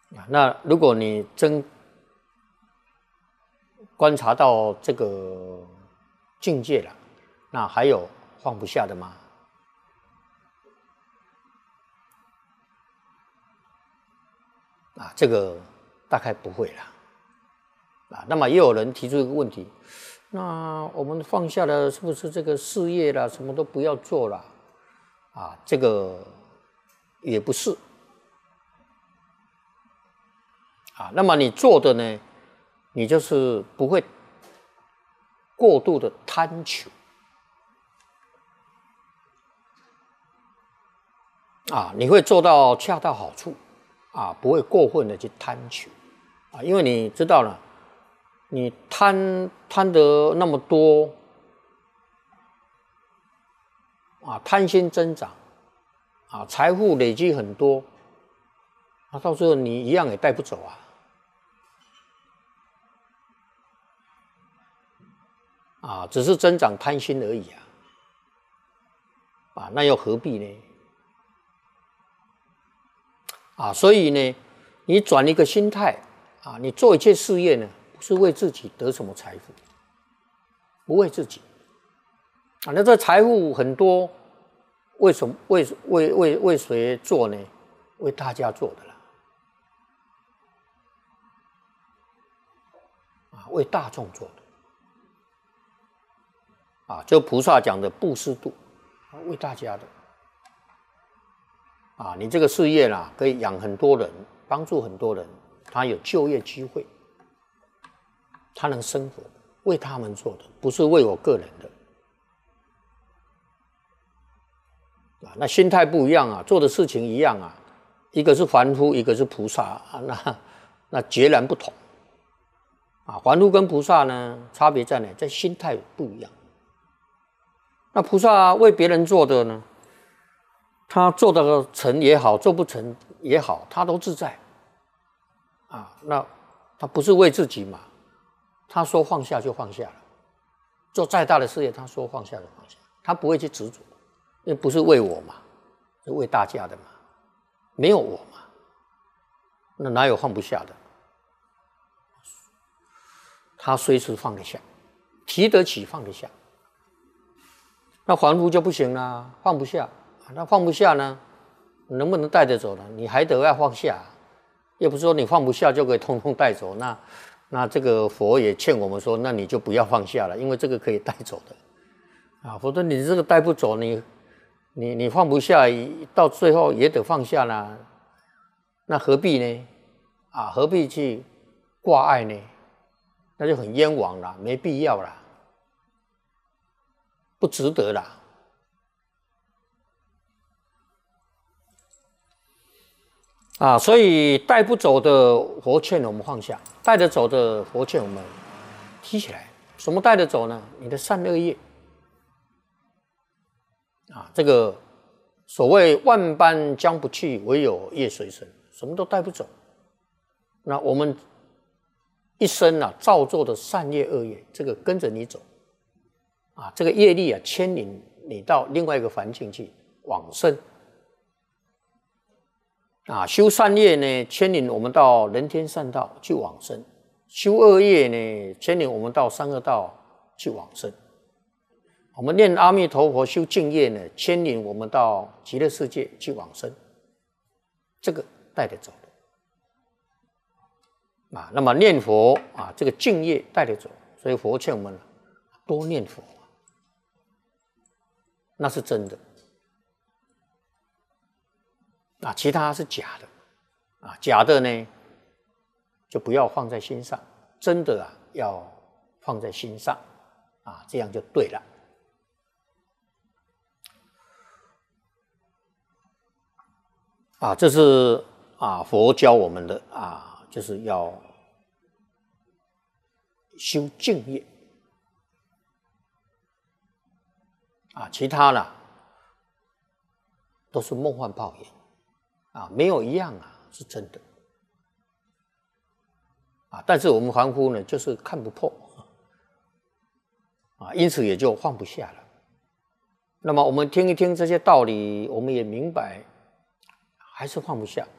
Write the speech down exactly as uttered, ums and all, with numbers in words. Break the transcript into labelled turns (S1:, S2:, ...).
S1: 啊，那如果你真观察到这个境界了，那还有放不下的吗？啊，这个大概不会啦。啊，那么也有人提出一个问题，那我们放下了，是不是这个事业啦，什么都不要做了？啊，这个也不是。啊，那么你做的呢，你就是不会过度的贪求。啊，你会做到恰到好处，啊，不会过分的去贪求，啊，因为你知道了，你贪贪得那么多，啊，贪心增长，啊，财富累积很多，啊，到最后你一样也带不走啊，啊，只是增长贪心而已啊，啊，那又何必呢？啊，所以呢，你转一个心态啊，你做一切事业呢，不是为自己得什么财富，不为自己啊。那这财富很多，为什么为为为为谁做呢？为大家做的啦，啊，为大众做的啊，就菩萨讲的布施度，为大家的。啊，你这个事业啦，可以养很多人，帮助很多人，他有就业机会，他能生活，为他们做的，不是为我个人的。啊，那心态不一样啊，做的事情一样啊，一个是凡夫，一个是菩萨，啊、那那截然不同。啊，凡夫跟菩萨呢，差别在哪？在心态不一样。那菩萨为别人做的呢？他做得成也好，做不成也好，他都自在啊。那他不是为自己嘛？他说放下就放下了，做再大的事业，他说放下就放下，他不会去执着，因为不是为我嘛，是为大家的嘛，没有我嘛，那哪有放不下的？他随时放得下，提得起放得下。那凡夫就不行啦，放不下。那放不下呢，能不能带着走呢？你还得要放下，又不是说你放不下就可以通通带走。那那这个佛也劝我们说，那你就不要放下了，因为这个可以带走的啊，否则你这个带不走，你你你放不下，到最后也得放下啦。那何必呢？啊，何必去挂碍呢？那就很冤枉啦，没必要啦，不值得啦。啊，所以带不走的佛劝我们放下，带得走的佛劝我们提起来。什么带得走呢？你的善恶业啊，这个所谓万般将不去，唯有业随身，什么都带不走。那我们一生啊造作的善业恶业，这个跟着你走啊，这个业力啊牵引你到另外一个环境去往生。啊，修善业呢，牵引我们到人天善道去往生；修恶业呢，牵引我们到三恶道去往生。我们念阿弥陀佛修净业呢，牵引我们到极乐世界去往生。这个带得走的啊。那么念佛啊，这个净业带得走，所以佛劝我们多念佛，那是真的。啊，其他是假的，啊，假的呢，就不要放在心上，真的啊，要放在心上，啊，这样就对了。啊，这是啊佛教我们的啊，就是要修净业，啊，其他呢都是梦幻泡影。啊，没有一样啊是真的啊，但是我们凡夫呢，就是看不破啊，因此也就放不下了。那么我们听一听这些道理，我们也明白，还是放不下